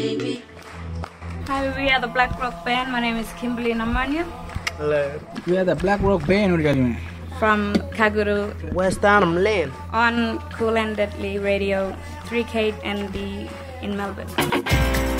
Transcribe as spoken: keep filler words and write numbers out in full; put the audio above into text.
Hi, we are the Black Rock Band. My name is Kimberly Namanya. Hello. We are the Black Rock Band. What are you doing? From Kaguru. West Arnhem Lane. On Cool and Deadly Radio, three K N D in Melbourne.